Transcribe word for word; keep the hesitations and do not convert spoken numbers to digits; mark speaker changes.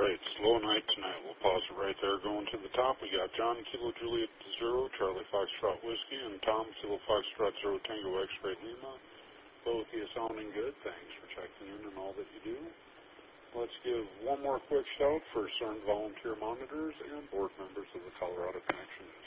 Speaker 1: right, slow night tonight. We'll pause it right there. Going to the top, we got John Kilo Juliet Zero, Charlie Foxtrot Whiskey, and Tom Kilo Foxtrot Zero Tango X-Ray Lima. Both of you sounding good. Thanks for checking in and all that you do. Let's give one more quick shout for C E R N volunteer monitors and board members of the Colorado Connection